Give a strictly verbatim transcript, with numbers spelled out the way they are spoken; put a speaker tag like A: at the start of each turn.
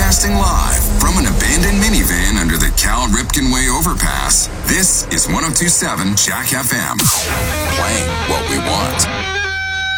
A: Broadcasting live from an abandoned minivan under the Cal Ripken Way overpass. This is one oh two point seven Jack F M. Playing what we want.